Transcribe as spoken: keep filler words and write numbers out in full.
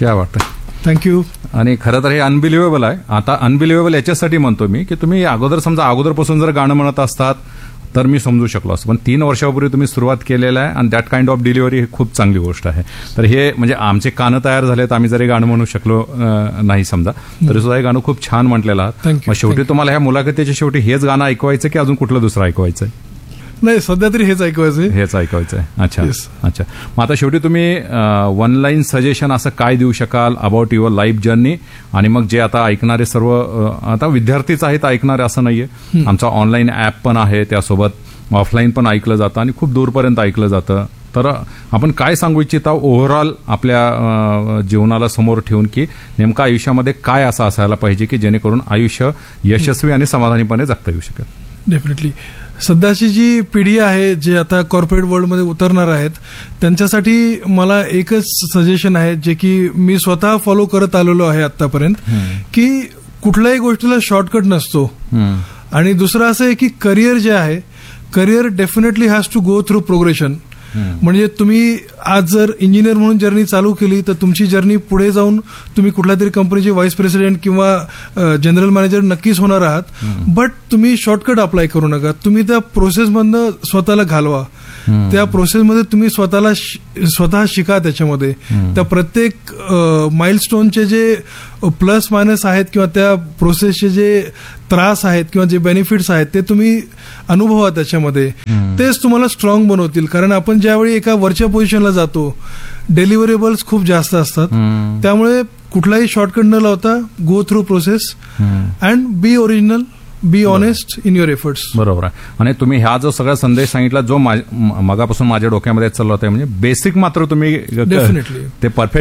क्या वाटतं. थँक्यू. आणि खरं तर हे अनबिलिव्हेबल आहे. आता अनबिलिव्हेबल याच्यासाठी म्हणतो मी की तुम्ही अगोदर समजा अगोदरपासून जर गाणं म्हणत असतात तर मी समजू शकलो असतो, पण तीन वर्षापूर्वी तुम्ही सुरुवात केलेलं आहे आणि दॅट काइंड ऑफ डिलिव्हरी ही खूप चांगली गोष्ट आहे. तर हे म्हणजे आमचे कानं तयार झालेत, आम्ही जरी गाणं म्हणू शकलो नाही समजा तरी सुद्धा हे गाणं खूप छान म्हटलेलं आहात. मग शेवटी तुम्हाला ह्या मुलाखतीच्या शेवटी हेच गाणं ऐकवायचं की अजून कुठलं दुसरं ऐकवायचं आहे? नाही, सध्या तरी हेच ऐकवायचं हेच ऐकवायचं आहे. अच्छा अच्छा. मग आता शेवटी तुम्ही वन लाईन सजेशन असं काय देऊ शकाल अबाउट युअर लाईफ जर्नी? आणि मग जे आता ऐकणारे सर्व आता विद्यार्थीच आहेत ऐकणारे असं नाहीये, आमचा ऑनलाईन ऍप पण आहे, त्यासोबत ऑफलाईन पण ऐकलं जातं आणि खूप दूरपर्यंत ऐकलं जातं. तर आपण काय सांगू इच्छिता ओव्हरऑल आपल्या जीवनाला समोर ठेवून की नेमकं आयुष्यामध्ये काय असं असायला पाहिजे की जेणेकरून आयुष्य यशस्वी आणि समाधानीपणे जगता येऊ शकेल? डेफिनेटली. सध्याची जी पिढी आहे जे आता कॉर्पोरेट वर्ल्डमध्ये उतरणार आहेत त्यांच्यासाठी मला एकच सजेशन आहे जे की मी स्वतः फॉलो करत आलेलो आहे आतापर्यंत, की कुठल्याही गोष्टीला शॉर्टकट नसतो. आणि दुसरं असं आहे की करिअर जे आहे, career definitely has to go through progression. म्हणजे तुम्ही आज जर इंजिनियर म्हणून जर्नी चालू केली तर तुमची जर्नी पुढे जाऊन तुम्ही कुठल्या तरी कंपनीचे व्हाईस प्रेसिडेंट किंवा जनरल मॅनेजर नक्कीच होणार आहात. बट तुम्ही शॉर्टकट अप्लाय करू नका. तुम्ही त्या प्रोसेसमधनं स्वतःला घालवा. त्या प्रोसेसमध्ये तुम्ही स्वतःला स्वतः शिका. त्याच्यामध्ये त्या प्रत्येक माइलस्टोनचे जे प्लस मायनस आहेत किंवा त्या प्रोसेसचे जे त्रास आहेत किंवा जे बेनिफिट्स आहेत ते तुम्ही अनुभवा. त्याच्यामध्ये तेच तुम्हाला स्ट्रॉंग बनवतील. कारण आपण ज्यावेळी एका वरच्या पोझिशनला जातो डेलिव्हरेबल्स खूप जास्त असतात. त्यामुळे कुठलाही शॉर्टकट न लावता go through process and B original, be honest in your efforts. बरोबर आहे. आणि तुम्ही हा जो सगळा संदेश सांगितला जो मगापासून माझ्या डोक्यामध्ये चालला होता म्हणजे बेसिक मात्र तुम्ही डेफिनेटली ते परफेक्ट